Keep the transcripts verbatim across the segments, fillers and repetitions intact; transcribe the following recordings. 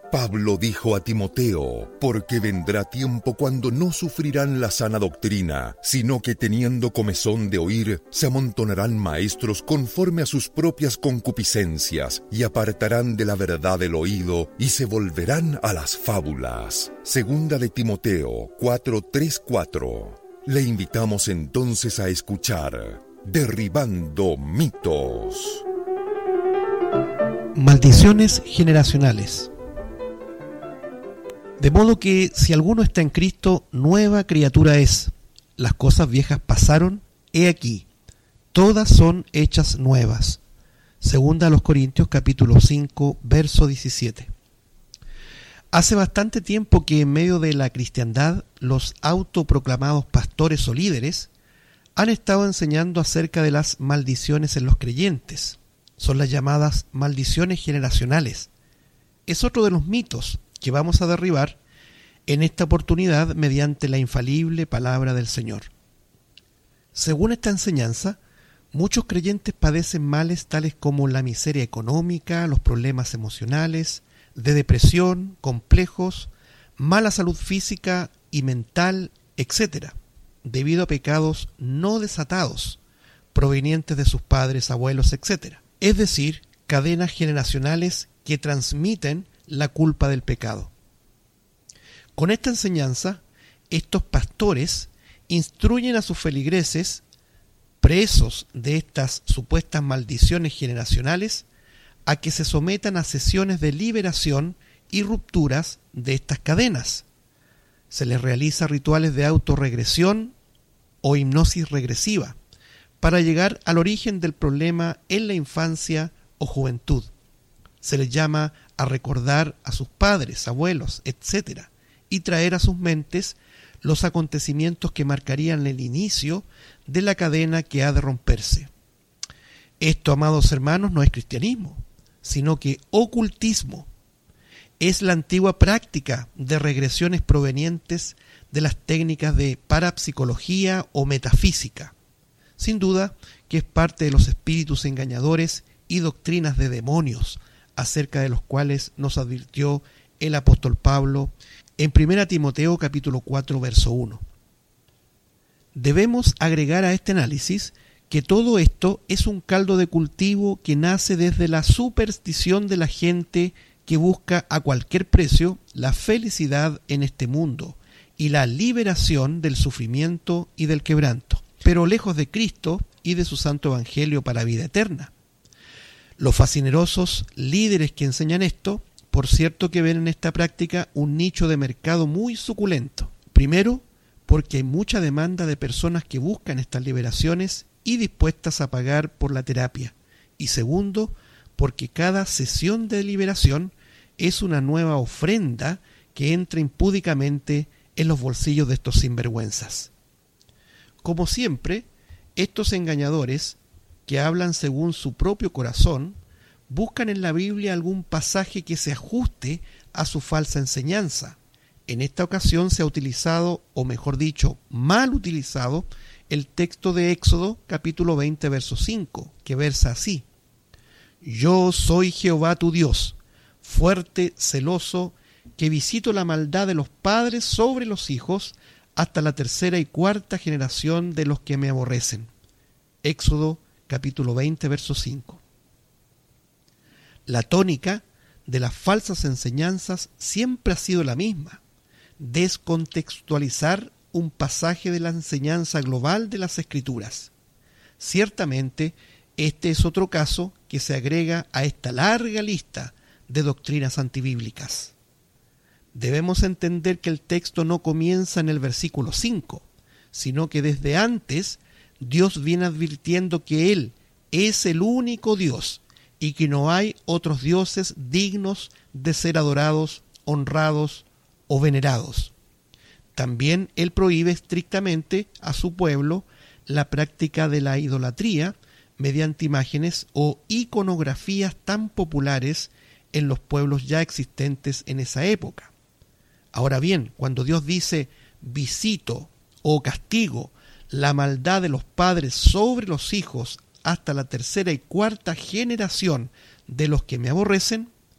Pablo dijo a Timoteo, porque vendrá tiempo cuando no sufrirán la sana doctrina, sino que teniendo comezón de oír, se amontonarán maestros conforme a sus propias concupiscencias, y apartarán de la verdad el oído, y se volverán a las fábulas. Segunda de Timoteo cuatro, tres, cuatro. Le invitamos entonces a escuchar Derribando Mitos. Maldiciones generacionales. De modo que si alguno está en Cristo, nueva criatura es. Las cosas viejas pasaron, he aquí, todas son hechas nuevas. Segunda a los Corintios capítulo cinco, verso diecisiete. Hace bastante tiempo que en medio de la cristiandad, los autoproclamados pastores o líderes han estado enseñando acerca de las maldiciones en los creyentes. Son las llamadas maldiciones generacionales. Es otro de los mitos que vamos a derribar en esta oportunidad mediante la infalible palabra del Señor. Según esta enseñanza, muchos creyentes padecen males tales como la miseria económica, los problemas emocionales, de depresión, complejos, mala salud física y mental, etcétera, debido a pecados no desatados, provenientes de sus padres, abuelos, etcétera. Es decir, cadenas generacionales que transmiten la culpa del pecado. Con esta enseñanza, estos pastores instruyen a sus feligreses, presos de estas supuestas maldiciones generacionales, a que se sometan a sesiones de liberación y rupturas de estas cadenas. Se les realiza rituales de autorregresión o hipnosis regresiva para llegar al origen del problema en la infancia o juventud. Se les llama a recordar a sus padres, abuelos, etcétera, y traer a sus mentes los acontecimientos que marcarían el inicio de la cadena que ha de romperse. Esto, amados hermanos, no es cristianismo, sino que ocultismo. Es la antigua práctica de regresiones provenientes de las técnicas de parapsicología o metafísica. Sin duda que es parte de los espíritus engañadores y doctrinas de demonios, acerca de los cuales nos advirtió el apóstol Pablo en primera Timoteo capítulo cuatro, verso uno. Debemos agregar a este análisis que todo esto es un caldo de cultivo que nace desde la superstición de la gente que busca a cualquier precio la felicidad en este mundo y la liberación del sufrimiento y del quebranto, pero lejos de Cristo y de su santo evangelio para vida eterna. Los fascinerosos líderes que enseñan esto, por cierto que ven en esta práctica un nicho de mercado muy suculento. Primero, porque hay mucha demanda de personas que buscan estas liberaciones y dispuestas a pagar por la terapia. Y segundo, porque cada sesión de liberación es una nueva ofrenda que entra impúdicamente en los bolsillos de estos sinvergüenzas. Como siempre, estos engañadores, que hablan según su propio corazón, buscan en la Biblia algún pasaje que se ajuste a su falsa enseñanza. En esta ocasión se ha utilizado, o mejor dicho, mal utilizado, el texto de Éxodo capítulo veinte, verso cinco, que versa así: Yo soy Jehová tu Dios, fuerte, celoso, que visito la maldad de los padres sobre los hijos hasta la tercera y cuarta generación de los que me aborrecen. Éxodo capítulo veinte, verso cinco. La tónica de las falsas enseñanzas siempre ha sido la misma: descontextualizar un pasaje de la enseñanza global de las Escrituras. Ciertamente, este es otro caso que se agrega a esta larga lista de doctrinas antibíblicas. Debemos entender que el texto no comienza en el versículo cinco, sino que desde antes Dios viene advirtiendo que Él es el único Dios y que no hay otros dioses dignos de ser adorados, honrados o venerados. También Él prohíbe estrictamente a su pueblo la práctica de la idolatría mediante imágenes o iconografías tan populares en los pueblos ya existentes en esa época. Ahora bien, cuando Dios dice visito o castigo la maldad de los padres sobre los hijos hasta la tercera y cuarta generación de los que me aborrecen,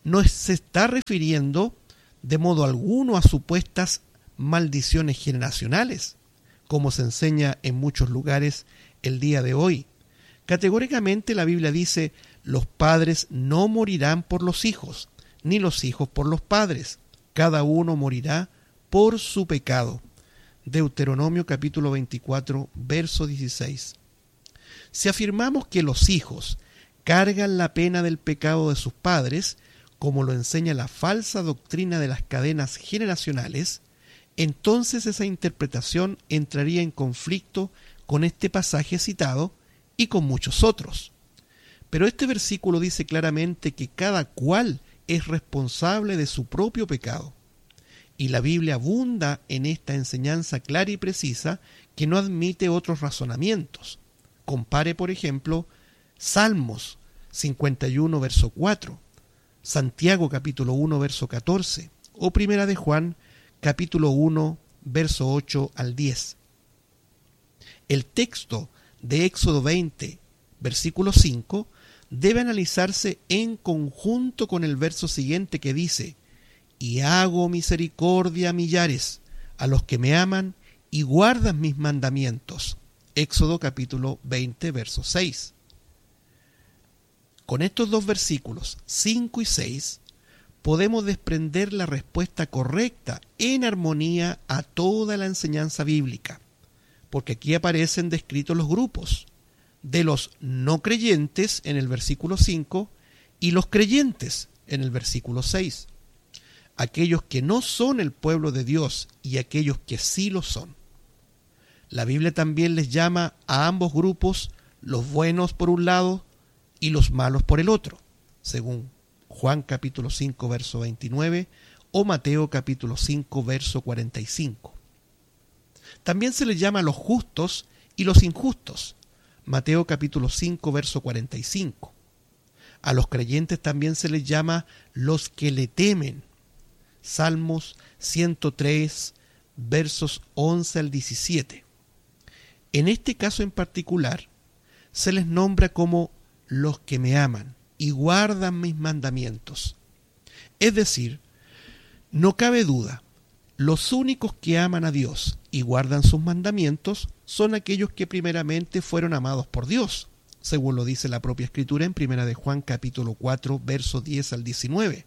no se está refiriendo de modo alguno a supuestas maldiciones generacionales, como se enseña en muchos lugares el día de hoy. Categóricamente la Biblia dice: los padres no morirán por los hijos, ni los hijos por los padres. Cada uno morirá por su pecado. Deuteronomio capítulo veinticuatro, verso dieciséis. Si afirmamos que los hijos cargan la pena del pecado de sus padres, como lo enseña la falsa doctrina de las cadenas generacionales, entonces esa interpretación entraría en conflicto con este pasaje citado y con muchos otros. Pero este versículo dice claramente que cada cual es responsable de su propio pecado. Y la Biblia abunda en esta enseñanza clara y precisa que no admite otros razonamientos. Compare, por ejemplo, Salmos cincuenta y uno, verso cuatro, Santiago capítulo uno, verso catorce, o Primera de Juan capítulo uno, verso ocho al diez. El texto de Éxodo veinte, versículo cinco, debe analizarse en conjunto con el verso siguiente que dice: y hago misericordia a millares, a los que me aman y guardan mis mandamientos. Éxodo capítulo veinte, verso seis. Con estos dos versículos, cinco y seis, podemos desprender la respuesta correcta en armonía a toda la enseñanza bíblica, porque aquí aparecen descritos los grupos de los no creyentes en el versículo cinco y los creyentes en el versículo seis. Aquellos que no son el pueblo de Dios y aquellos que sí lo son. La Biblia también les llama a ambos grupos los buenos por un lado y los malos por el otro, según Juan capítulo cinco, verso veintinueve, o Mateo capítulo cinco, verso cuarenta y cinco. También se les llama a los justos y los injustos, Mateo capítulo cinco, verso cuarenta y cinco. A los creyentes también se les llama los que le temen, Salmos ciento tres, versos once al diecisiete. En este caso en particular, se les nombra como los que me aman y guardan mis mandamientos. Es decir, no cabe duda, los únicos que aman a Dios y guardan sus mandamientos son aquellos que primeramente fueron amados por Dios, según lo dice la propia Escritura en Primera de Juan capítulo cuatro, versos diez al diecinueve,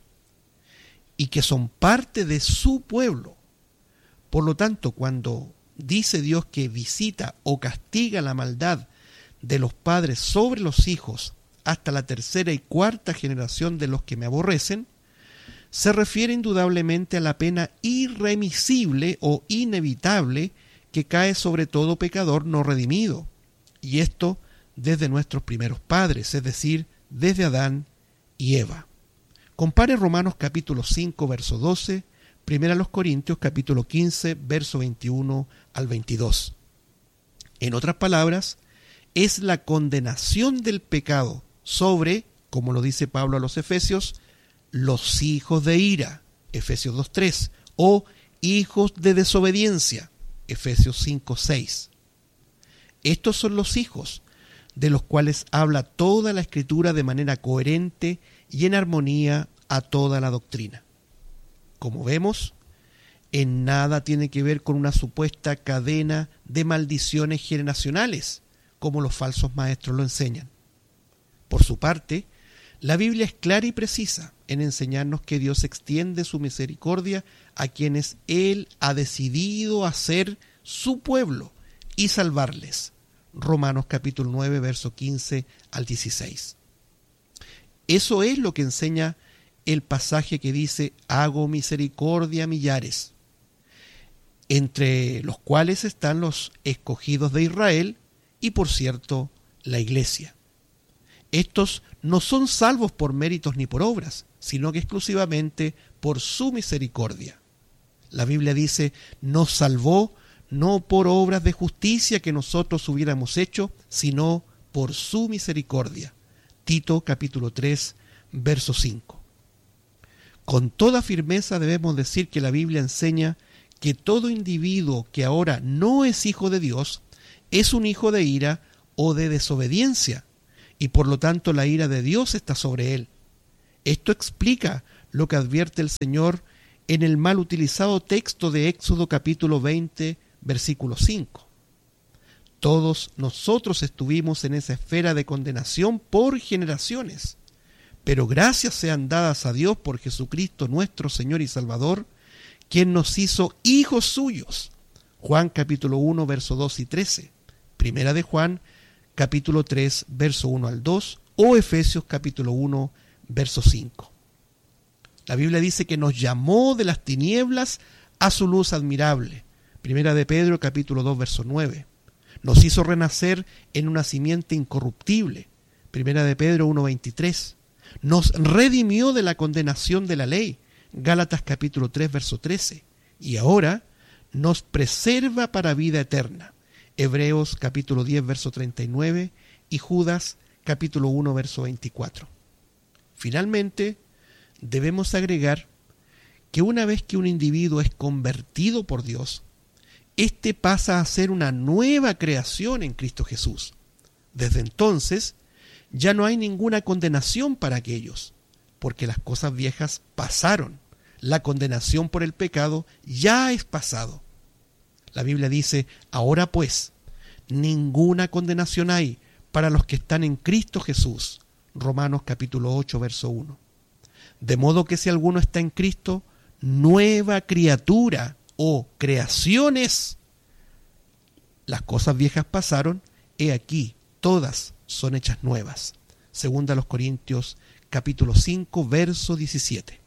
y que son parte de su pueblo. Por lo tanto, cuando dice Dios que visita o castiga la maldad de los padres sobre los hijos hasta la tercera y cuarta generación de los que me aborrecen, se refiere indudablemente a la pena irremisible o inevitable que cae sobre todo pecador no redimido, y esto desde nuestros primeros padres, es decir, desde Adán y Eva. Compare Romanos capítulo cinco, verso doce, Primera a los Corintios capítulo quince, verso veintiuno al veintidós. En otras palabras, es la condenación del pecado sobre, como lo dice Pablo a los Efesios, los hijos de ira, Efesios dos tres, o hijos de desobediencia, Efesios cinco seis. Estos son los hijos de los cuales habla toda la Escritura de manera coherente y en armonía a toda la doctrina. Como vemos, en nada tiene que ver con una supuesta cadena de maldiciones generacionales, como los falsos maestros lo enseñan. Por su parte, la Biblia es clara y precisa en enseñarnos que Dios extiende su misericordia a quienes Él ha decidido hacer su pueblo y salvarles. Romanos capítulo nueve, verso quince al dieciséis. Eso es lo que enseña el pasaje que dice: hago misericordia a millares, entre los cuales están los escogidos de Israel y, por cierto, la iglesia. Estos no son salvos por méritos ni por obras, sino que exclusivamente por su misericordia. La Biblia dice: nos salvó no por obras de justicia que nosotros hubiéramos hecho, sino por su misericordia. Tito capítulo tres, verso cinco. Con toda firmeza debemos decir que la Biblia enseña que todo individuo que ahora no es hijo de Dios es un hijo de ira o de desobediencia, y por lo tanto la ira de Dios está sobre él. Esto explica lo que advierte el Señor en el mal utilizado texto de Éxodo capítulo veinte, versículo cinco. Todos nosotros estuvimos en esa esfera de condenación por generaciones, pero gracias sean dadas a Dios por Jesucristo nuestro Señor y Salvador, quien nos hizo hijos suyos. Juan capítulo uno, verso dos y trece. Primera de Juan capítulo tres, verso uno al dos, o Efesios capítulo uno, verso cinco. La Biblia dice que nos llamó de las tinieblas a su luz admirable. Primera de Pedro capítulo dos, verso nueve. Nos hizo renacer en una simiente incorruptible. Primera de Pedro uno, veintitrés. Nos redimió de la condenación de la ley. Gálatas capítulo tres, verso trece. Y ahora nos preserva para vida eterna. Hebreos capítulo diez, verso treinta y nueve y Judas capítulo uno, verso veinticuatro. Finalmente, debemos agregar que una vez que un individuo es convertido por Dios, éste pasa a ser una nueva creación en Cristo Jesús. Desde entonces, ya no hay ninguna condenación para aquellos, porque las cosas viejas pasaron. La condenación por el pecado ya es pasado. La Biblia dice, ahora pues, ninguna condenación hay para los que están en Cristo Jesús. Romanos capítulo ocho, verso uno. De modo que si alguno está en Cristo, nueva criatura o creaciones. Las cosas viejas pasaron, he aquí, todas son hechas nuevas. Segunda a los Corintios capítulo cinco, verso diecisiete.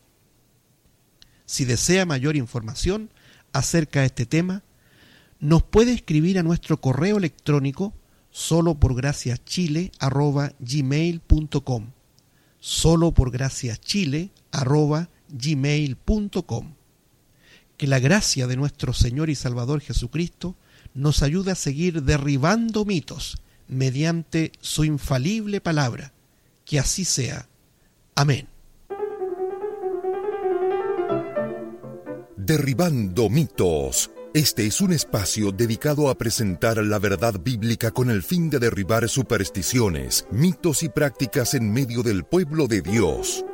Si desea mayor información acerca de este tema, nos puede escribir a nuestro correo electrónico soloporgraciachile arroba gmail punto com soloporgraciachile arroba gmail punto com. Que la gracia de nuestro Señor y Salvador Jesucristo nos ayude a seguir derribando mitos mediante su infalible palabra. Que así sea. Amén. Derribando mitos. Este es un espacio dedicado a presentar la verdad bíblica con el fin de derribar supersticiones, mitos y prácticas en medio del pueblo de Dios.